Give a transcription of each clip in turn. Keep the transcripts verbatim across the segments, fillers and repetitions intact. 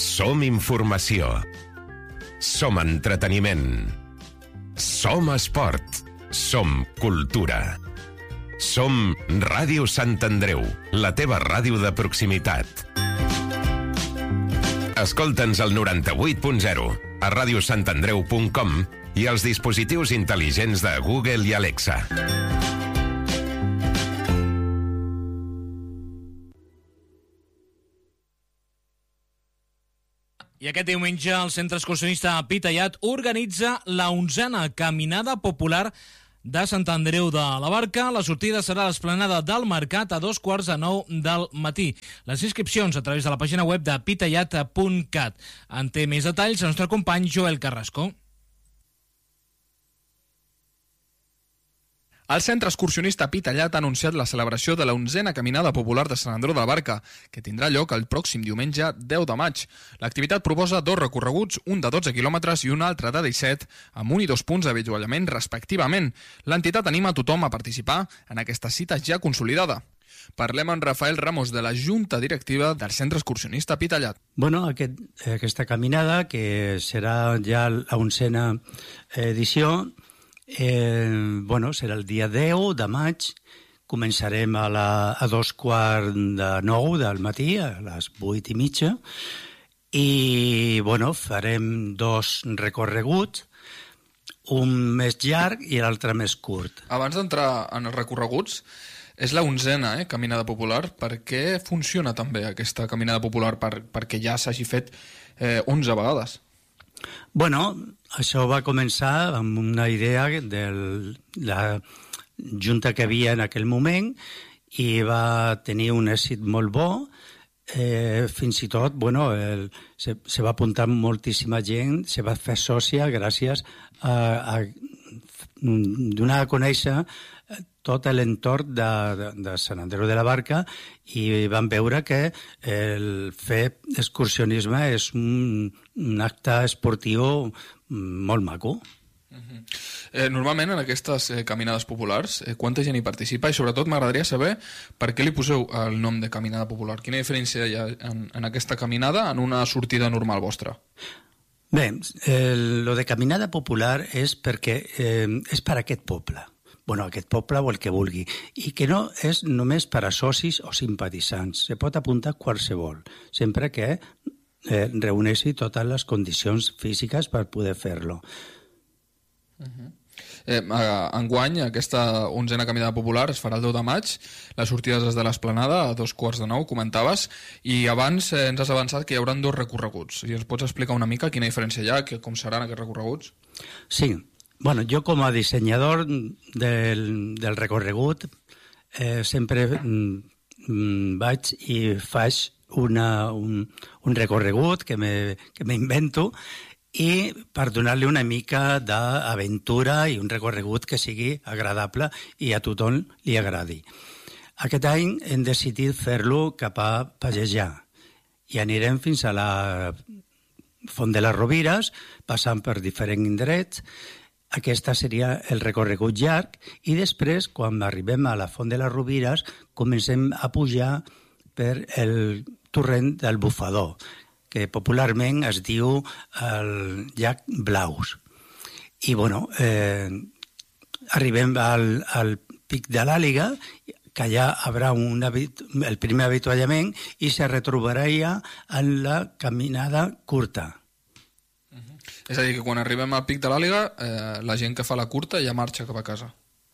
Som informació. Som entreteniment. Som esport. Som cultura. Som Ràdio Sant Andreu, la teva ràdio de proximitat. Escolta'ns al noranta-vuit punt zero, a radiosantandreu punt com i als dispositius intel·ligents de Google i Alexa. I aquest diumenge el Centre Excursionista Pitallat organitza la onzena Caminada Popular de Sant Andreu de la Barca. La sortida serà a l'esplanada del Mercat a dos quarts de nou del matí. Les inscripcions a través de la pàgina web de pitallat punt cat. En té més detalls el nostre company Joel Carrasco. El Centre Excursionista Pitallat ha anunciat la celebració de la onzena Caminada Popular de Sant Andreu de la Barca, que tindrà lloc el pròxim diumenge deu de maig. L'activitat proposa dos recorreguts, un de dotze quilòmetres i un altre de disset, amb un i dos punts d'avituallament respectivament. L'entitat anima a tothom a participar en aquesta cita ja consolidada. Parlem amb Rafael Ramos, de la Junta Directiva del Centre Excursionista Pitallat. Bueno, aquest, aquesta caminada, que serà ja la onzena edició, Eh, bueno, serà el dia deu de maig. Començarem a, la, a dos quarts de nou del matí, a les vuit i mitja, i bueno, farem dos recorreguts, un més llarg i l'altre més curt. Abans d'entrar en els recorreguts, és la onzena eh, Caminada Popular. Per què funciona també aquesta Caminada Popular? Per, perquè ja s'hagi fet eh, onze vegades. Bueno, això va començar amb una idea de la junta que havia en aquell moment i va tenir un èxit molt bo. Eh, fins i tot, bueno, el, se, se va apuntar moltíssima gent, se va fer sòcia gràcies a, a donar a conèixer tot l'entorn de, de, de Sant Andreu de la Barca, i van veure que el fer excursionisme és un, un acte esportiu molt maco. Uh-huh. eh, normalment en aquestes eh, caminades populars, eh, quanta gent hi participa? I sobretot m'agradaria saber per què li poseu el nom de Caminada Popular. Quina diferència hi ha en, en aquesta caminada en una sortida normal vostra? Bé, el, lo de Caminada Popular és perquè eh, és per a aquest poble. Bueno, aquest poble o el que vulgui, i que no és només per a socis o simpatitzants. Se pot apuntar qualsevol, sempre que eh, reuneixi totes les condicions físiques per poder fer-lo. Uh-huh. Eh, enguany, aquesta onzena Caminada Popular es farà el deu de maig, les sortides des de l'Esplanada a dos quarts de nou, comentaves, i abans eh, ens has avançat que hi haurà dos recorreguts. I ens pots explicar una mica quina diferència hi ha, que, com seran aquests recorreguts? Sí. Bueno, jo com a dissenyador del, del recorregut eh, sempre mm, vaig i faig una, un, un recorregut que m'invento, i per donar-li una mica d'aventura i un recorregut que sigui agradable i a tothom li agradi. Aquest any hem decidit fer-lo cap a Pallejà i anirem fins a la Font de les Rovires, passant per diferents indrets. Aquesta seria el recorregut llarg, i després, quan arribem a la Font de les Rovires, comencem a pujar per el torrent del Bufador, que popularment es diu el llac Blaus. I, bueno, eh, arribem al, al pic de l'Àliga, que allà haurà un, el primer avituallament, i se retrobarà ja en la caminada curta. És a dir, que quan arribem al pic de l'Àliga, eh, la gent que fa la curta ja marxa cap a casa.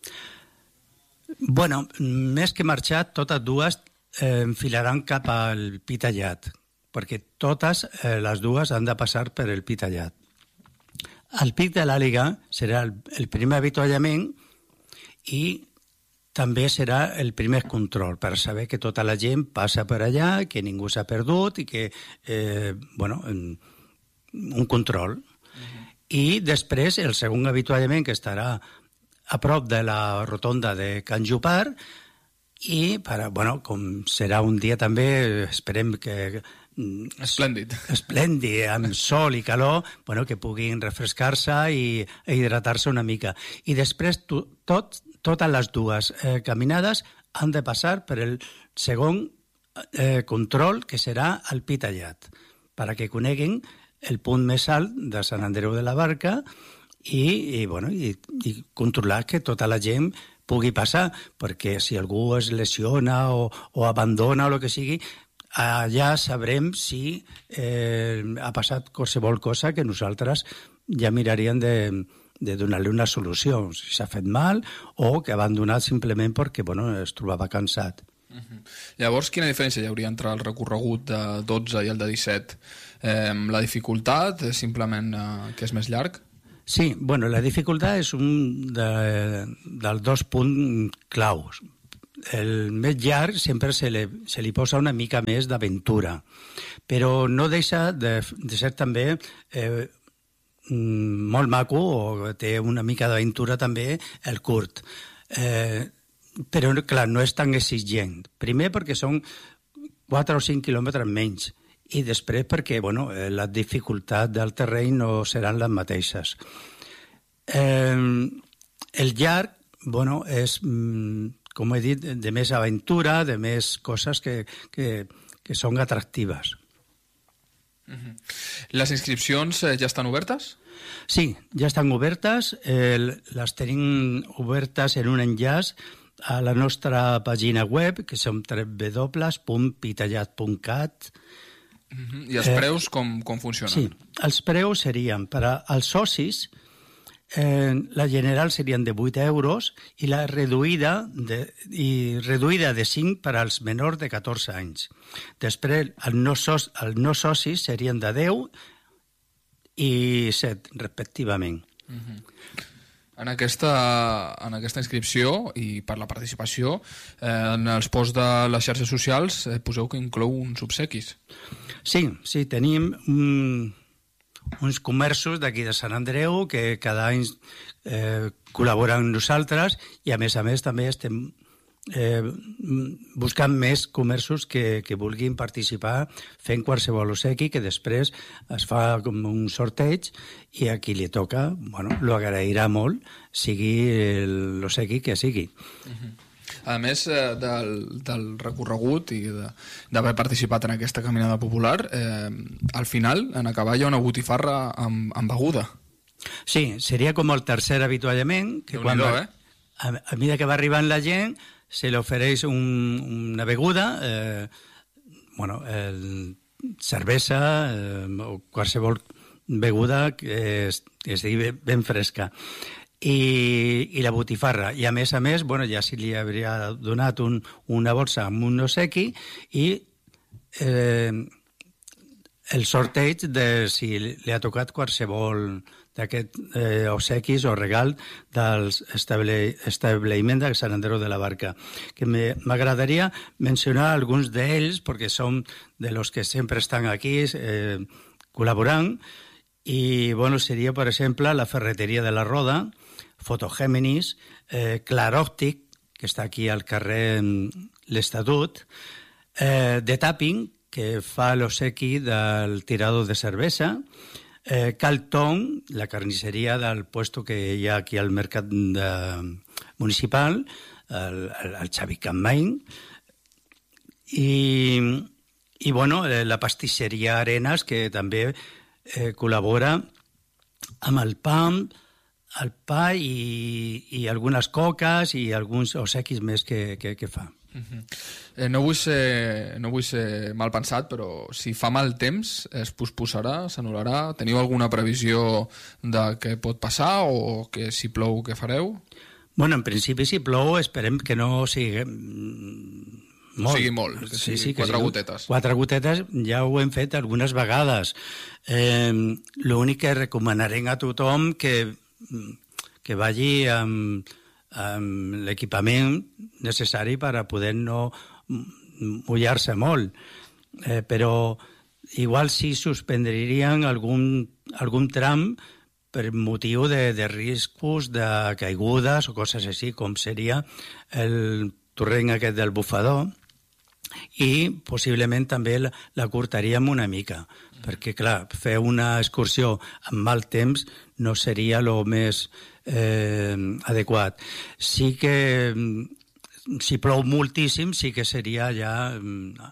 Bueno, més que marxar, totes dues eh, enfilaran cap al Pitallat, perquè totes eh, les dues han de passar per el Pitallat. El pic de l'Àliga serà el, el primer avituallament, i també serà el primer control, per saber que tota la gent passa per allà, que ningú s'ha perdut, i que, eh, bueno, un control. I després el segon avituallament, que estarà a prop de la rotonda de Can Jupar, i per, bueno, com serà un dia també, esperem que esplèndid, esplèndid amb sol i calor, bueno, que puguin refrescar-se i hidratar-se una mica. I després tot, totes les dues eh, caminades han de passar per el segon eh, control, que serà el Pitallat, perquè coneguin el punt més alt de Sant Andreu de la Barca i, i, bueno, i, i controlar que tota la gent pugui passar, perquè si algú es lesiona o, o abandona o el que sigui, allà sabrem si eh, ha passat qualsevol cosa que nosaltres ja miraríem de, de donar-li una solució, si s'ha fet mal o que ha abandonat simplement perquè bueno, es trobava cansat. Uh-huh. Llavors, quina diferència hi hauria entre el recorregut de dotze i el de disset? Eh, la dificultat és simplement eh, que és més llarg? Sí, bueno, la dificultat és un de, dels dos punts claus. El més llarg sempre se li, se li posa una mica més d'aventura, però no deixa de, de ser també eh, molt maco, o té una mica d'aventura també el curt. Eh, però, clar, no és tan exigent. Primer perquè són quatre o cinc quilòmetres menys, i després perquè bueno, la dificultat del terreny no seran les mateixes. Eh, el llarg bueno, és, com he dit, de més aventura, de més coses que, que, que són atractives. Uh-huh. Les inscripcions eh, ja estan obertes? Sí, ja estan obertes. Eh, les tenim obertes en un enllaç a la nostra pàgina web, que som w w w punt pitallat punt cat. Uh-huh. I els eh, preus com, com funcionen? Sí, els preus serien per als socis, eh, la general serien de vuit euros i la reduïda de, i reduïda de cinc per als menors de catorze anys. Després, els no, so, el no socis serien de deu i set, respectivament. Uh-huh. En aquesta, en aquesta inscripció i per la participació, eh, en els posts de les xarxes socials eh, poseu que inclou uns obsequis. Sí, sí, tenim un, uns comerços d'aquí de Sant Andreu que cada any eh, col·laboren amb nosaltres i a més a més també estem eh, buscant més comerços que, que vulguin participar fent qualsevol obsequi, que després es fa com un sorteig i a qui li toca, bueno, lo agrairà molt, sigui l'obsequi que sigui. Uh-huh. A més eh, del, del recorregut i d'haver participat en aquesta caminada popular, eh, al final, en acabar, hi ha una botifarra amb, amb beguda. Sí, seria com el tercer avituallament, que quan va, eh? a, a mesura que va arribant la gent, se li ofereix un, una beguda, eh, bueno, el, cervesa eh, o qualsevol beguda que estigui ben fresca. I, i la botifarra. I a més a més, bueno, ja se li hauria donat un, una bolsa amb un obsequi i eh, el sorteig de si li ha tocat qualsevol d'aquests eh, obsequis o regal dels estable, establiment de Sant Andreu de la Barca. Que m'agradaria mencionar alguns d'ells, perquè són de los que sempre estan aquí eh, col·laborant, i bueno, seria, per exemple, la Ferreteria de la Roda, Fotogèminis, eh, Claròptic, que està aquí al carrer l'Estatut, eh, The Tapping, que fa l'obsequi del tirador de cervesa, eh, Calton, la carnisseria del puesto que hi ha aquí al mercat de, municipal, el, el, el Xavi Campmain, i, i bueno, la pastisseria Arenas, que també eh, col·labora amb el pa, el pa i, i algunes coques i alguns obsequis més que, que, que fa. Uh-huh. eh, no, vull ser, no vull ser mal pensat, però si fa mal temps es posposarà, s'anul·larà? Teniu alguna previsió de què pot passar o que si plou què fareu? Bueno, en principi si plou esperem que no sigui molt. No sigui molt, que sigui sí, sí, quatre que gotetes. Quatre gotetes ja ho hem fet algunes vegades. Eh, L'únic que recomanarem a tothom que que vagi amb, amb l'equipament necessari per a poder no mullar-se molt. Eh, però igual sí suspendrien algun, algun tram per motiu de, de riscos de caigudes o coses així, com seria el torrent aquest del bufador, i possiblement també la, la curtaríem una mica, perquè, clar, fer una excursió amb mal temps no seria el més eh, adequat. Sí que, si plou moltíssim, sí que seria ja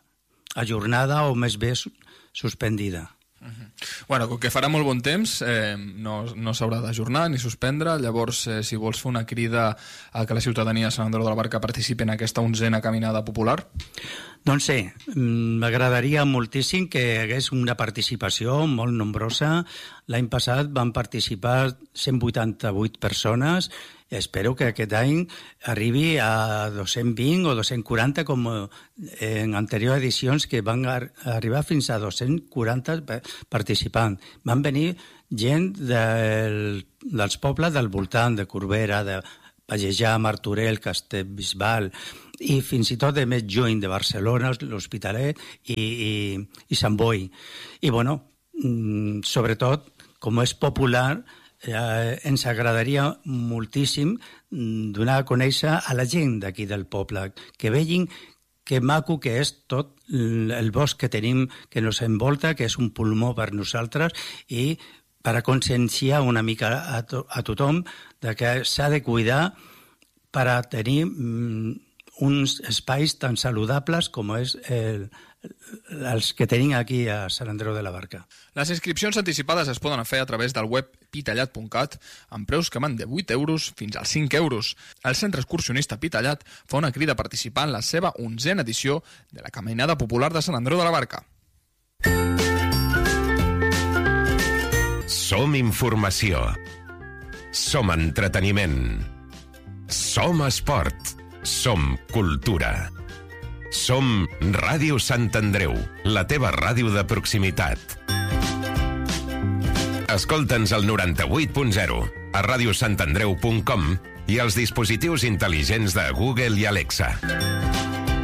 ajornada o més bé suspendida. Uh-huh. Bueno, com que farà molt bon temps, eh, no, no s'haurà d'ajornar ni suspendre. Llavors, eh, si vols fer una crida a que la ciutadania de Sant Andreu de la Barca participi en aquesta onzena caminada popular? Doncs sí, m'agradaria moltíssim que hi hagués una participació molt nombrosa. L'any passat van participar cent vuitanta-vuit persones. Espero que aquest any arribi a dos-cents vint o dos-cents quaranta, com en anteriors edicions, que van arribar fins a dos-cents quaranta participants. Van venir gent del, dels pobles del voltant, de Corbera, de Pallejà, Martorell, Castellbisbal, i fins i tot de més lluny, de Barcelona, l'Hospitalet i, i, i Sant Boi. I, bueno, sobretot, com és popular, eh, ens agradaria moltíssim donar a conèixer a la gent d'aquí del poble, que vegin que maco que és tot el bosc que tenim, que ens envolta, que és un pulmó per nosaltres, i per a conscienciar una mica a, to a tothom de que s'ha de cuidar per a tenir mm, uns espais tan saludables com és el, els que tenim aquí a Sant Andreu de la Barca. Les inscripcions anticipades es poden fer a través del web pitallat punt cat amb preus que van de vuit euros fins als cinc euros. El Centre Excursionista Pitallat fa una crida a participar en la seva onzena edició de la Caminada Popular de Sant Andreu de la Barca. Som informació. Som entreteniment. Som esport. Som cultura. Som Ràdio Sant Andreu, la teva ràdio de proximitat. Escolta'ns al noranta-vuit punt zero, a radiosantandreu punt com i als dispositius intel·ligents de Google i Alexa.